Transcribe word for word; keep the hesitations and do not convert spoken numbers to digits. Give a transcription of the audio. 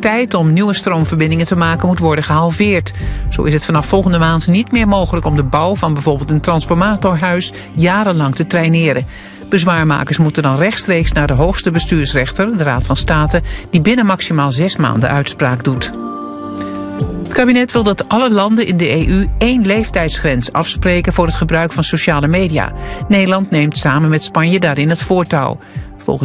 tijd om nieuwe stroomverbindingen te maken moet worden gehalveerd. Zo is het vanaf volgende maand niet meer mogelijk om de bouw van bijvoorbeeld een transformatorhuis jarenlang te traineren. Bezwaarmakers moeten dan rechtstreeks naar de hoogste bestuursrechter, de Raad van State, die binnen maximaal zes maanden uitspraak doet. Het kabinet wil dat alle landen in de E U één leeftijdsgrens afspreken voor het gebruik van sociale media. Nederland neemt samen met Spanje daarin het voortouw.